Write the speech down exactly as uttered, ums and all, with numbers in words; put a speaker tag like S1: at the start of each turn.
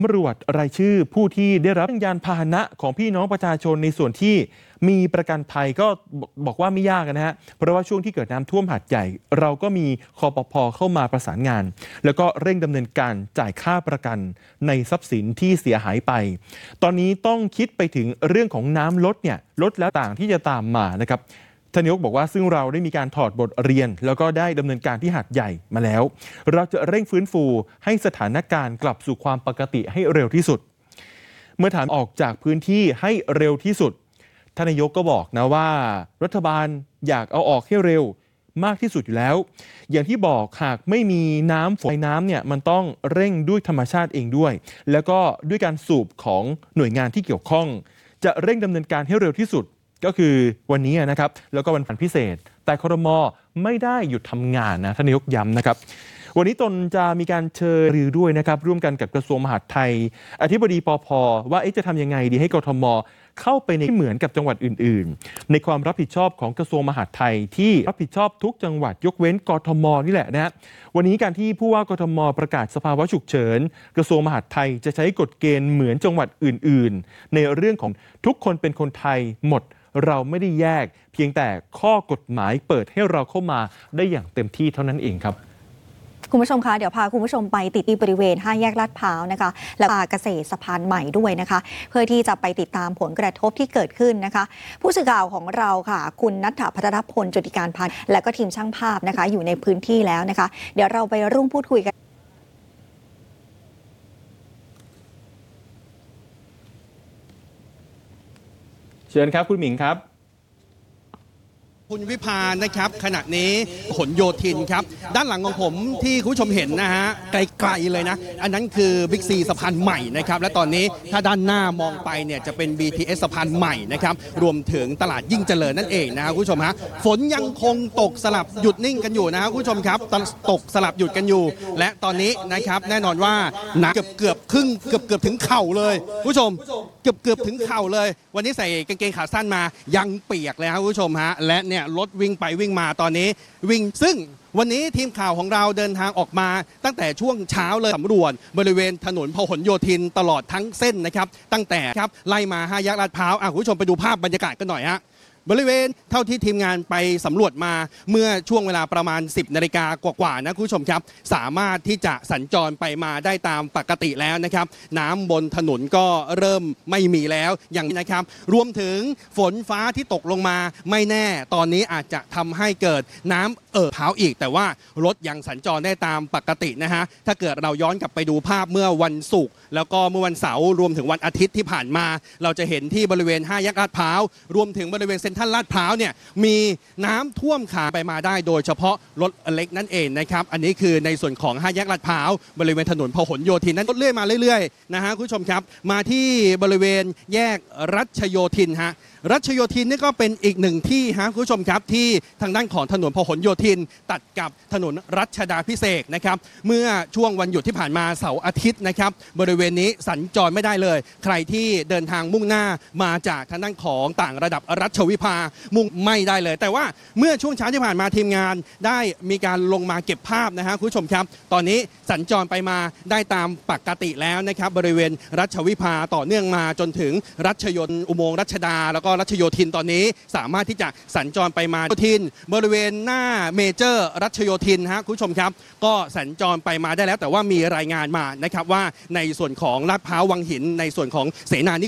S1: ตำรวจรายชื่อผู้ที่ได้รับยานพาหนะของพี่น้องประชาชนในส่วนที่มีประกันภัยก็บอกว่าไม่ยากนะฮะเพราะว่าช่วงที่เกิดน้ำท่วมหาดใหญ่เราก็มีคปภ.เข้ามาประสานงานแล้วก็เร่งดำเนินการจ่ายค่าประกันในทรัพย์สินที่เสียหายไปตอนนี้ต้องคิดไปถึงเรื่องของน้ำลดเนี่ยลดแล้วต่างที่จะตามมานะครับท่านนายกบอกว่าซึ่งเราได้มีการถอดบทเรียนแล้วก็ได้ดำเนินการที่หาดใหญ่มาแล้วเราจะเร่งฟื้นฟูให้สถานการณ์กลับสู่ความปกติให้เร็วที่สุดเมื่อถามออกจากพื้นที่ให้เร็วที่สุดท่านนายกก็บอกนะว่ารัฐบาลอยากเอาออกให้เร็วมากที่สุดอยู่แล้วอย่างที่บอกหากไม่มีน้ำฝนน้ำเนี่ยมันต้องเร่งด้วยธรรมชาติเองด้วยแล้วก็ด้วยการสูบของหน่วยงานที่เกี่ยวข้องจะเร่งดำเนินการให้เร็วที่สุดก็คือวันนี้นะครับแล้วก็วันพันพิเศษแต่ครม.ไม่ได้หยุดทำงานนะท่านนายกย้ำนะครับวันนี้ตนจะมีการเชิญรือด้วยนะครับร่วมกันกับกระทรวงมหาดไทยอธิบดีปภ.ว่าจะทำยังไงดีให้กทม.เข้าไปในเหมือนกับจังหวัดอื่นๆในความรับผิดชอบของกระทรวงมหาดไทยที่รับผิดชอบทุกจังหวัดยกเว้นกทม.นี่แหละนะวันนี้การที่ผู้ว่ากทม.ประกาศสภาวะฉุกเฉินกระทรวงมหาดไทยจะใช้กฎเกณฑ์เหมือนจังหวัดอื่นๆในเรื่องของทุกคนเป็นคนไทยหมดเราไม่ได้แยกเพียงแต่ข้อกฎหมายเปิดให้เราเข้ามาได้อย่างเต็มที่เท่านั้นเองครับ
S2: คุณผู้ชมคะเดี๋ยวพาคุณผู้ชมไปติดที่บริเวณห้าแยกลาดพร้าวนะคะและเกษตรสะพานใหม่ด้วยนะคะเพื่อที่จะไปติดตามผลกระทบที่เกิดขึ้นนะคะผู้สื่อข่าวของเราค่ะคุณณัฐพัทรพล จุติการพันธ์และก็ทีมช่างภาพนะคะอยู่ในพื้นที่แล้วนะคะเดี๋ยวเราไปร่วมพูดคุยกัน
S1: เชิญครับคุณหมิงครับ
S3: คุณวิภานะครับขณะนี้ผลโยธินครับด้านหลังของผมที่คุณผู้ชมเห็นนะฮะไกลๆเลยนะอันนั้นคือบิ๊กซีสะพานใหม่นะครับและตอนนี้ถ้าด้านหน้ามองไปเนี่ยจะเป็น บี ที เอส สะพานใหม่นะครับรวมถึงตลาดยิ่งเจริญนั่นเองนะครับคุณผู้ชมฮะฝนยังคงตกสลับหยุดนิ่งกันอยู่นะครับคุณผู้ชมครับตกสลับหยุดกันอยู่และตอนนี้นะครับแน่นอนว่าน้ำเกือบเกือบครึ่งเกือบเกือบถึงเข่าเลยคุณผู้ชมเกือบเกือบถึงเข่าเลยวันนี้ใส่กางเกงขาสั้นมายังเปียกเลยครับคุณผู้ชมฮะและเนี่ยรถวิ่งไปวิ่งมาตอนนี้วิ่งซึ่งวันนี้ทีมข่าวของเราเดินทางออกมาตั้งแต่ช่วงเช้าเลยสำรวจบริเวณถนนพหลโยธินตลอดทั้งเส้นนะครับตั้งแต่ครับไล่มาห้าแยกลาดพร้าวคุณผู้ชมไปดูภาพบรรยากาศกันหน่อยฮะบริเวณเท่าที่ทีมงานไปสำรวจมาเมื่อช่วงเวลาประมาณสิบนาฬิกากว่าๆนะคุณผู้ชมครับสามารถที่จะสัญจรไปมาได้ตามปกติแล้วนะครับน้ำบนถนนก็เริ่มไม่มีแล้วอย่างนี้นะครับรวมถึงฝนฟ้าที่ตกลงมาไม่แน่ตอนนี้อาจจะทำให้เกิดน้ำเอ่อเท้าอีกแต่ว่ารถยังสัญจรได้ตามปกตินะฮะถ้าเกิดเราย้อนกลับไปดูภาพเมื่อวันศุกร์แล้วก็เมื่อวันเสาร์รวมถึงวันอาทิตย์ที่ผ่านมาเราจะเห็นที่บริเวณห้าแยกลาดพร้าวรวมถึงบริเวณเซ็นทรัลลาดพร้าวเนี่ยมีน้ำท่วมขาไปมาได้โดยเฉพาะรถเล็กนั่นเองนะครับอันนี้คือในส่วนของห้าแยกลาดพร้าวบริเวณถนนพหลโยธินนั้นรถเลื่อยมาเรื่อยๆนะฮะคุณผู้ชมครับมาที่บริเวณแยกรัชโยธินฮะรัชโยธินนี่ก็เป็นอีกหนึ่งที่ฮะคุณผู้ชมครับที่ทางด้านของถนนพหลโยธินตัดกับถนนรัชดาภิเษกนะครับเมื่อช่วงวันหยุดที่ผ่านมาเสาร์อาทิตย์นะครับบริเวณนี้สัญจรไม่ได้เลยใครที่เดินทางมุ่งหน้ามาจากทางด้านของต่างระดับรัชวิภามุ่งไม่ได้เลยแต่ว่าเมื่อช่วงเช้าที่ผ่านมาทีมงานได้มีการลงมาเก็บภาพนะฮะคุณผู้ชมครับตอนนี้สัญจรไปมาได้ตามปกติแล้วนะครับบริเวณรัชวิภาต่อเนื่องมาจนถึงรัชยนต์อุโมงค์รัชดาแล้วก็รัชโยธินตอนนี้สามารถที่จะสัญจรไปมาโยธินบริเวณหน้าเมเจอร์รัชโยธินฮะคุณผู้ชมครับก็สัญจรไปมาได้แล้วแต่ว่ามีรายงานมานะครับว่าในส่วนของลาดพร้าววังหินในส่วนของเสนานิ